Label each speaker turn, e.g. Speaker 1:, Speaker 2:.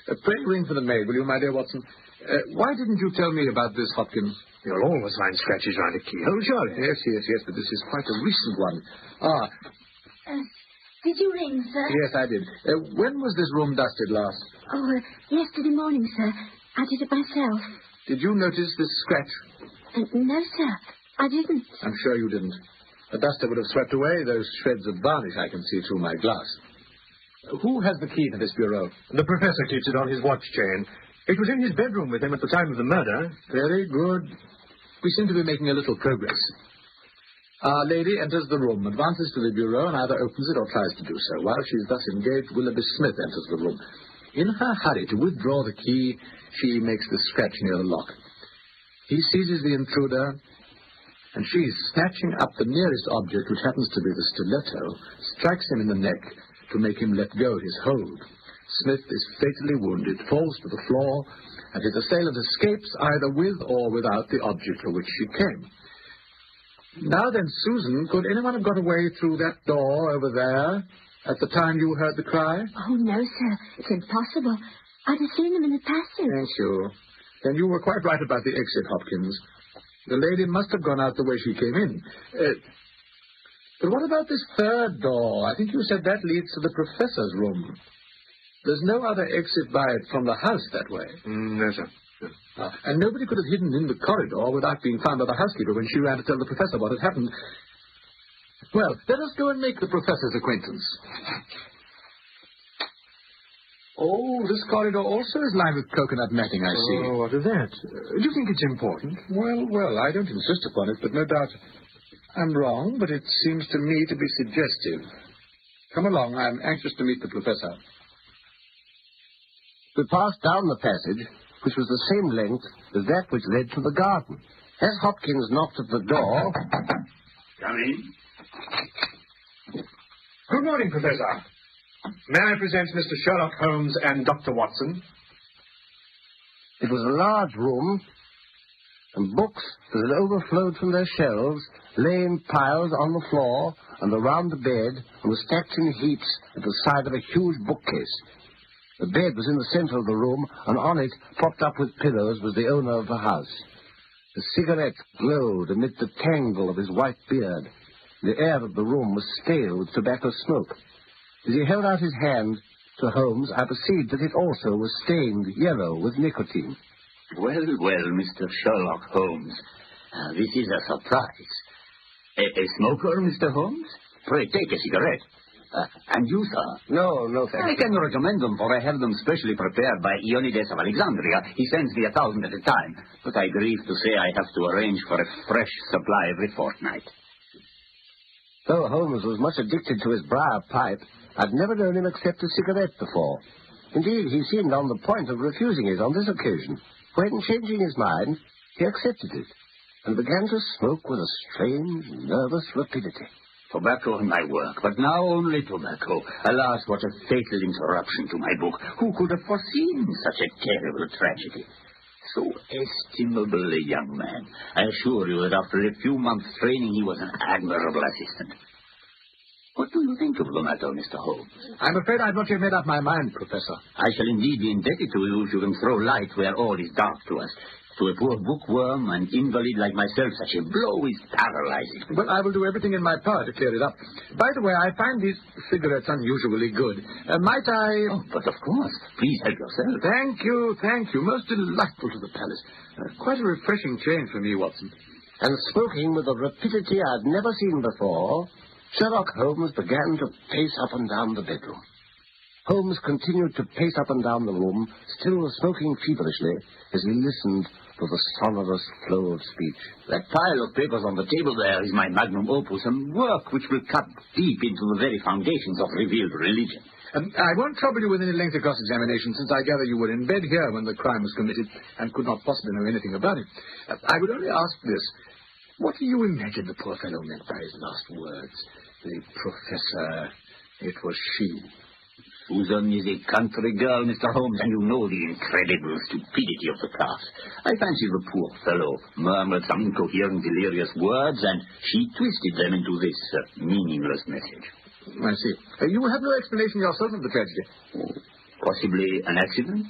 Speaker 1: Pray ring for the maid, will you, my dear Watson? Why didn't you tell me about this, Hopkins?
Speaker 2: You'll always find scratches round a keyhole, surely.
Speaker 1: Yes, but this is quite a recent one.
Speaker 3: Did you ring, sir?
Speaker 1: Yes, I did. When was this room dusted last?
Speaker 3: Yesterday morning, sir. I did it myself.
Speaker 1: Did you notice this scratch?
Speaker 3: No, sir. I didn't.
Speaker 1: I'm sure you didn't. A duster would have swept away those shreds of varnish I can see through my glass. Who has the key to this bureau?
Speaker 2: The professor keeps it on his watch chain. It was in his bedroom with him at the time of the murder.
Speaker 1: Very good. We seem to be making a little progress. Our lady enters the room, advances to the bureau, and either opens it or tries to do so. While she is thus engaged, Willoughby Smith enters the room. In her hurry to withdraw the key, she makes the scratch near the lock. He seizes the intruder, and she, snatching up the nearest object, which happens to be the stiletto, strikes him in the neck to make him let go his hold. Smith is fatally wounded, falls to the floor, and his assailant escapes either with or without the object for which she came. Now then, Susan, could anyone have got away through that door over there at the time you heard the cry?
Speaker 3: Oh, no, sir. It's impossible. I'd have seen them in the passage.
Speaker 1: Thank you. Then you were quite right about the exit, Hopkins. The lady must have gone out the way she came in. But what about this third door? I think you said that leads to the professor's room. There's no other exit by it from the house that way.
Speaker 2: No, sir.
Speaker 1: And nobody could have hidden in the corridor without being found by the housekeeper when she ran to tell the professor what had happened. Well, let us go and make the professor's acquaintance. Oh, this corridor also is lined with coconut matting, I see.
Speaker 2: Oh, what of that? Do you think it's important?
Speaker 1: Well, I don't insist upon it, but no doubt I'm wrong, but it seems to me to be suggestive. Come along, I'm anxious to meet the professor.
Speaker 4: We passed down the passage, which was the same length as that which led to the garden. As Hopkins knocked at the door...
Speaker 5: Come in.
Speaker 2: Good morning, Professor. May I present Mr. Sherlock Holmes and Dr. Watson?
Speaker 4: It was a large room, and books that had overflowed from their shelves lay in piles on the floor and around the bed and were stacked in heaps at the side of a huge bookcase. The bed was in the center of the room, and on it, propped up with pillows, was the owner of the house. The cigarette glowed amid the tangle of his white beard. The air of the room was stale with tobacco smoke. As he held out his hand to Holmes, I perceived that it also was stained yellow with nicotine.
Speaker 5: Well, Mr. Sherlock Holmes. This is a surprise. A smoker, Mr. Holmes? Pray, take a cigarette. And you, sir?
Speaker 4: No, thank you.
Speaker 5: I can recommend them, for I have them specially prepared by Ionides of Alexandria. He sends me 1,000 at a time. But I grieve to say I have to arrange for a fresh supply every fortnight.
Speaker 4: Though Holmes was much addicted to his briar pipe, I'd never known him accept a cigarette before. Indeed, he seemed on the point of refusing it on this occasion, when, changing his mind, he accepted it, and began to smoke with a strange, nervous rapidity.
Speaker 5: Tobacco in my work, but now only tobacco. Alas, what a fatal interruption to my book. Who could have foreseen such a terrible tragedy? So estimable a young man. I assure you that after a few months' training, he was an admirable assistant. What do you think of the matter, Mr. Holmes?
Speaker 1: I'm afraid I've not yet made up my mind, Professor.
Speaker 5: I shall indeed be indebted to you if you can throw light where all is dark to us. To a poor bookworm and invalid like myself, such a blow is paralyzing.
Speaker 1: Well, I will do everything in my power to clear it up. By the way, I find these cigarettes unusually good. Might I...
Speaker 5: Oh, but of course. Please help yourself.
Speaker 1: Thank you. Most delightful to the palace. Quite a refreshing change for me, Watson.
Speaker 4: And smoking with a rapidity I'd never seen before, Sherlock Holmes began to pace up and down the bedroom. Holmes continued to pace up and down the room, still smoking feverishly, as he listened to the sonorous flow of speech.
Speaker 5: That pile of papers on the table there is my magnum opus, and work which will cut deep into the very foundations of revealed religion.
Speaker 1: I won't trouble you with any lengthy cross-examination, since I gather you were in bed here when the crime was committed and could not possibly know anything about it. I would only ask this. What do you imagine the poor fellow meant by his last words? The professor, it was she.
Speaker 5: Susan is a country girl, Mr. Holmes, and you know the incredible stupidity of the craft. I fancy the poor fellow murmured some incoherent, delirious words, and she twisted them into this meaningless message.
Speaker 1: I see. You have no explanation yourself of the tragedy?
Speaker 5: Possibly an accident?